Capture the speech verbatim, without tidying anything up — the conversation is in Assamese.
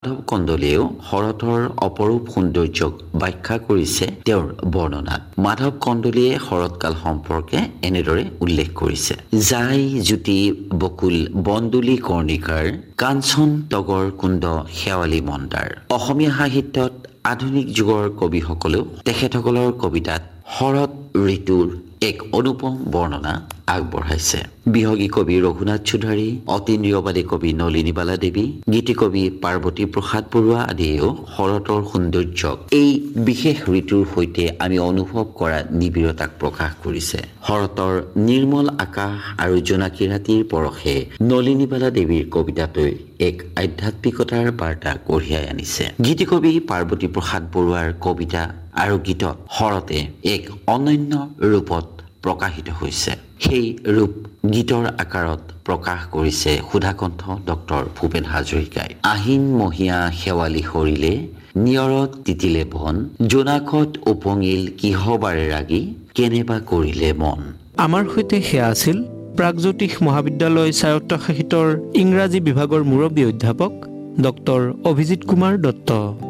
মাধৱ কন্দলীয়েও শৰতৰ অপৰূপ সৌন্দৰ্যক ব্যাখ্যা কৰিছে তেওঁৰ বৰ্ণনাত। মাধৱ কন্দলীয়ে শৰৎকাল সম্পৰ্কে এনেদৰে উল্লেখ কৰিছে। যাই জ্যোতি বকুল বন্দুলি কৰ্ণিকাৰ কাঞ্চন তগৰ কুণ্ড শেৱালি মন্দাৰ। অসমীয়া সাহিত্যত আধুনিক যুগৰ কবিসকলেও তেখেতসকলৰ কবিতাত শৰৎ ঋতুৰ এক অনুপম বৰ্ণনা আগবঢ়াইছে। বিহগী কবি ৰঘুনাথ চৌধুৰী, অতীন্দ্ৰিয়বাদী কবি নলিনীবালা দেৱী, গীতিকবি পাৰ্বতী প্ৰসাদ বৰুৱা আদিয়েও শৰতৰ সৌন্দৰ্যক এই বিশেষ ঋতুৰ সৈতে আমি অনুভৱ কৰা নিবিড়তাক প্ৰকাশ কৰিছে। শৰতৰ নিৰ্মল আকাশ আৰু জোনাকী ৰাতিৰ পৰশে নলিনীবালা দেৱীৰ কবিতাটোৱে এক আধ্যাত্মিকতাৰ বাৰ্তা কঢ়িয়াই আনিছে। গীতিকবি পাৰ্বতী প্ৰসাদ বৰুৱাৰ কবিতা আৰু গীতত শৰতে এক অনন্য ৰূপত প্ৰকাশিত হৈছে। সেই ৰূপ গীতৰ আকাৰত প্ৰকাশ কৰিছে সুধাকণ্ঠ ডক্টৰ ভূপেন হাজৰিকাই। আহিন মহীয়া শেৱালি সৰিলে নিয়ৰত তিতিলে বন, জোনাকত উপঙিল কিহবাৰে ৰাগি কেনেবা কৰিলে মন। আমাৰ সৈতে সেয়া আছিল প্ৰাগজ্যোতিষ মহাবিদ্যালয় স্বায়ত্তশাসিতৰ ইংৰাজী বিভাগৰ মুৰব্বী অধ্যাপক ডক্টৰ অভিজিত কুমাৰ দত্ত।